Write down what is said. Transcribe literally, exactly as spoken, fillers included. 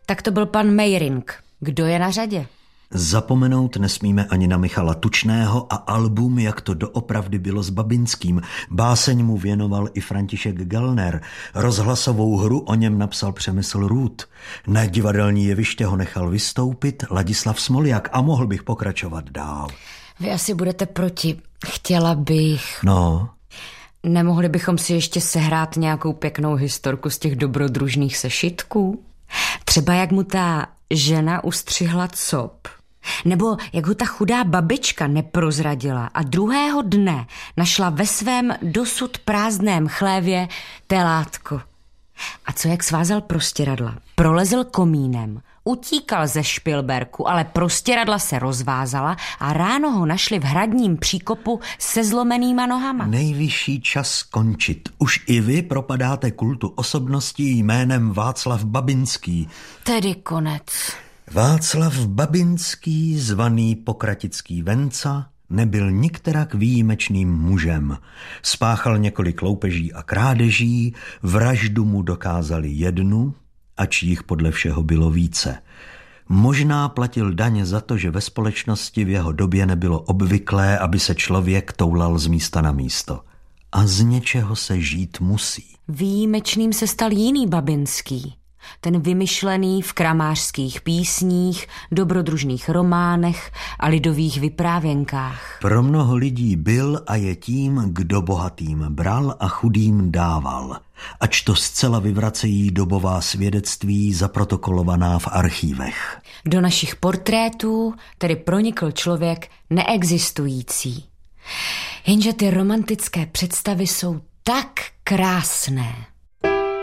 Tak to byl pan Meiring. Kdo je na řadě? Zapomenout nesmíme ani na Michala Tučného a album Jak to doopravdy bylo s Babinským. Báseň mu věnoval i František Gellner. Rozhlasovou hru o něm napsal Přemysl Růd. Na divadelní jeviště ho nechal vystoupit Ladislav Smoljak a mohl bych pokračovat dál. Vy asi budete proti. Chtěla bych... No... Nemohli bychom si ještě sehrát nějakou pěknou historku z těch dobrodružných sešitků? Třeba jak mu ta žena ustřihla cop. Nebo jak ho ta chudá babička neprozradila a druhého dne našla ve svém dosud prázdném chlévě telátko. A co jak svázal prostěradla, prolezl komínem, utíkal ze Špilberku, ale prostěradla se rozvázala a ráno ho našli v hradním příkopu se zlomenýma nohama. Nejvyšší čas skončit. Už i vy propadáte kultu osobností jménem Václav Babinský. Tedy konec. Václav Babinský, zvaný Pokratický Venca, nebyl nikterak výjimečným mužem. Spáchal několik loupeží a krádeží, vraždu mu dokázali jednu, ač jich podle všeho bylo více. Možná platil daň za to, že ve společnosti v jeho době nebylo obvyklé, aby se člověk toulal z místa na místo. A z něčeho se žít musí. Výjimečným se stal jiný Babinský. Ten vymyšlený v kramářských písních, dobrodružných románech a lidových vyprávěnkách. Pro mnoho lidí byl a je tím, kdo bohatým bral a chudým dával. Ač to zcela vyvracejí dobová svědectví zaprotokolovaná v archívech. Do našich portrétů tedy pronikl člověk neexistující. Jenže ty romantické představy jsou tak krásné.